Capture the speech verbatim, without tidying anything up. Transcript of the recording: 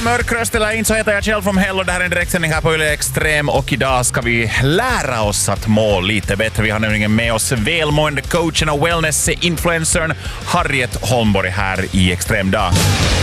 Mörkröst eller inte så heter jag Kjell from Hell och det här är en direktsändning här på Yle Extrem och idag ska vi lära oss att må lite bättre. Vi har nämligen med oss välmående coachen och wellness-influencern Harriet Holmborg här i Extrem dag.